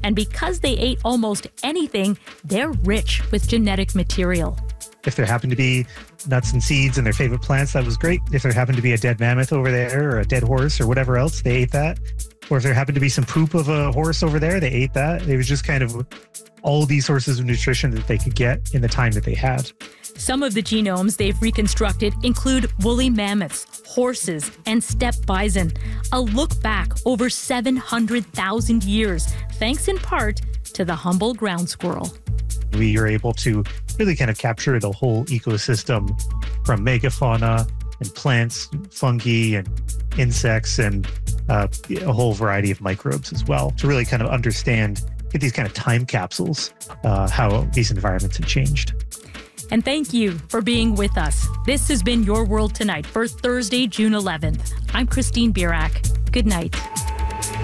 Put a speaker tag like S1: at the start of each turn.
S1: And because they ate almost anything, they're rich with genetic material.
S2: If there happened to be nuts and seeds in their favorite plants, that was great. If there happened to be a dead mammoth over there or a dead horse or whatever else, they ate that. Or if there happened to be some poop of a horse over there, they ate that. It was just kind of all these sources of nutrition that they could get in the time that they had.
S1: Some of the genomes they've reconstructed include woolly mammoths, horses, and steppe bison. A look back over 700,000 years, thanks in part to the humble ground squirrel.
S2: We are able to really kind of capture the whole ecosystem from megafauna and plants, fungi and insects, and a whole variety of microbes as well, to really kind of understand, get these kind of time capsules, how these environments have changed.
S1: And thank you for being with us. This has been Your World Tonight for Thursday, June 11th. I'm Christine Birak. Good night.